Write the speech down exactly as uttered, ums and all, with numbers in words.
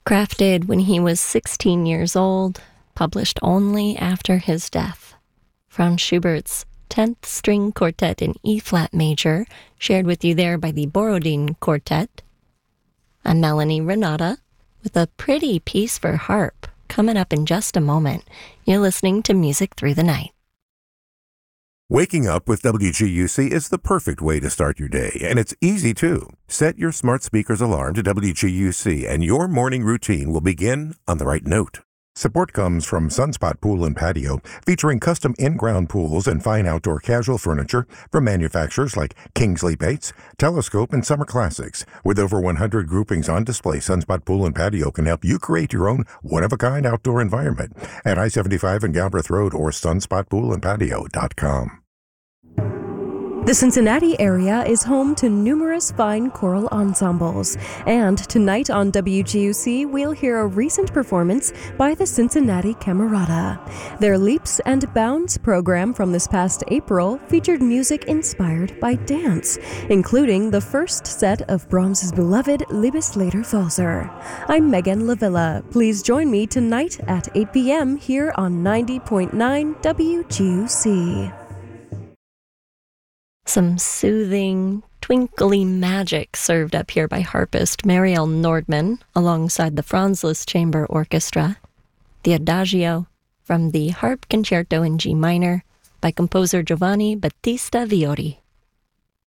Crafted when he was sixteen years old, published only after his death. Franz Schubert's tenth String Quartet in E-flat major, shared with you there by the Borodin Quartet. I'm Melanie Renata with a pretty piece for harp coming up in just a moment. You're listening to Music Through the Night. Waking up with W G U C is the perfect way to start your day, and it's easy too. Set your smart speaker's alarm to W G U C, and your morning routine will begin on the right note. Support comes from Sunspot Pool and Patio, featuring custom in-ground pools and fine outdoor casual furniture from manufacturers like Kingsley Bates, Telescope, and Summer Classics. With over one hundred groupings on display, Sunspot Pool and Patio can help you create your own one-of-a-kind outdoor environment at I seventy-five and Galbraith Road or sunspot pool and patio dot com. The Cincinnati area is home to numerous fine choral ensembles, and tonight on W G U C we'll hear a recent performance by the Cincinnati Camerata. Their Leaps and Bounds program from this past April featured music inspired by dance, including the first set of Brahms's beloved Liebesleder Valser. I'm Megan Lavilla. Please join me tonight at eight p.m. here on ninety point nine W G U C. Some soothing, twinkly magic served up here by harpist Marielle Nordman alongside the Franz Liszt Chamber Orchestra. The Adagio from the Harp Concerto in G minor by composer Giovanni Battista Viori.